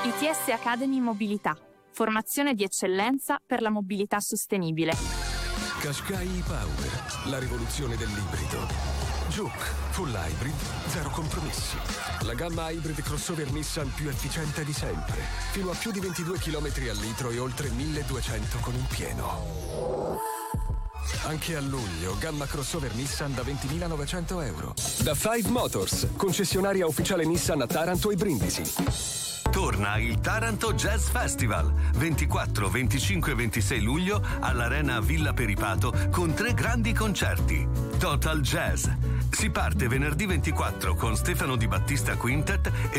ITS Academy Mobilità. Formazione di eccellenza per la mobilità sostenibile. Qashqai Power, la rivoluzione dell'ibrido. Juke, full hybrid, zero compromessi. La gamma hybrid crossover Nissan più efficiente di sempre. Fino a più di 22 km al litro e oltre 1200 con un pieno. Anche a luglio, gamma crossover Nissan da 20.900 euro. Da Five Motors, concessionaria ufficiale Nissan a Taranto e Brindisi. Torna il Taranto Jazz Festival 24, 25 e 26 luglio all'Arena Villa Peripato con 3 grandi concerti. Total Jazz. Si parte venerdì 24 con Stefano Di Battista Quintet e